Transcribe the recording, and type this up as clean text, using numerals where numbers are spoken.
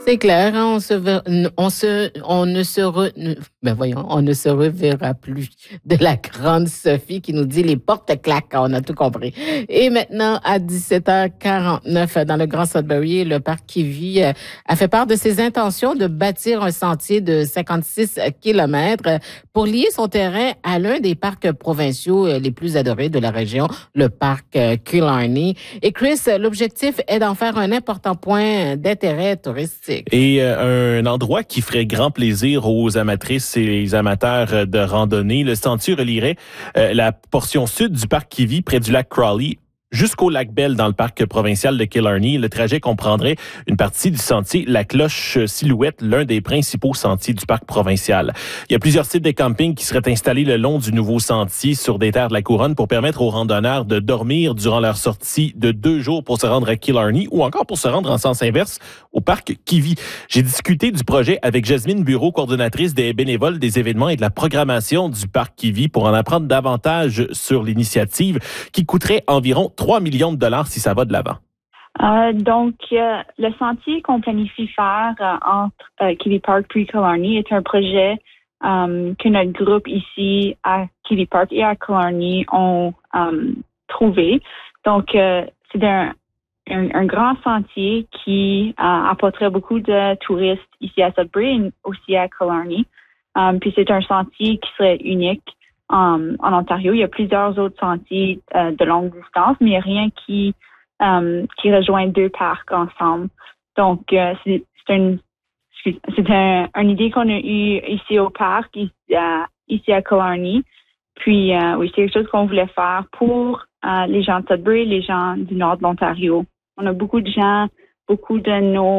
C'est clair, hein, on ne se reverra plus de la grande Sophie qui nous dit les portes claquent. On a tout compris. Et maintenant, à 17h49, dans le Grand Sudbury, le parc Kiwi a fait part de ses intentions de bâtir un sentier de 56 kilomètres pour lier son terrain à l'un des parcs provinciaux les plus adorés de la région, le parc Killarney. Et Chris, l'objectif est d'en faire un important point d'intérêt touristique. Et un endroit qui ferait grand plaisir aux amatrices et les amateurs de randonnée. Le sentier relierait la portion sud du parc Kiwi près du lac Crawley jusqu'au lac Bell dans le parc provincial de Killarney. Le trajet comprendrait une partie du sentier La Cloche Silhouette, l'un des principaux sentiers du parc provincial. Il y a plusieurs sites de camping qui seraient installés le long du nouveau sentier sur des terres de la Couronne pour permettre aux randonneurs de dormir durant leur sortie de 2 jours pour se rendre à Killarney ou encore pour se rendre en sens inverse au parc Kiwi. J'ai discuté du projet avec Jasmine Bureau, coordonnatrice des bénévoles des événements et de la programmation du parc Kiwi pour en apprendre davantage sur l'initiative qui coûterait environ 3 millions de dollars si ça va de l'avant. Le sentier qu'on planifie faire entre Kiwi Park puis Killarney est un projet que notre groupe ici à Kiwi Park et à Killarney ont trouvé. Donc, c'est un grand sentier qui apporterait beaucoup de touristes ici à Sudbury et aussi à Killarney. Puis c'est un sentier qui serait unique en Ontario. Il y a plusieurs autres sentiers de longue distance, mais il n'y a rien qui rejoint 2 parcs ensemble. Donc, c'est une idée qu'on a eue ici au parc, ici à Killarney. Puis, oui, c'est quelque chose qu'on voulait faire pour les gens de Sudbury, les gens du nord de l'Ontario. On a beaucoup de gens, beaucoup de nos